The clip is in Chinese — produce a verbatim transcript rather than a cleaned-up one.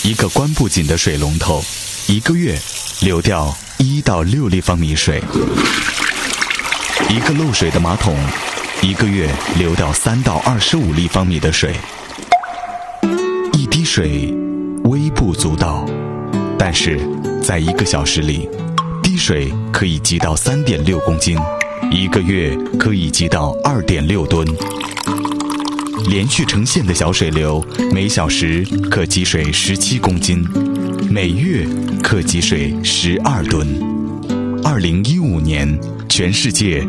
一个关不紧的水龙头，一个月流掉一到六立方米水；一个漏水的马桶，一个月流掉三到二十五立方米的水。一滴水微不足道，但是在一个小时里，滴水可以积到三点六公斤，一个月可以积到二点六吨。连续成线的小水流，每小时可积水十七公斤，每月可积水十二吨。二零一五年，全世界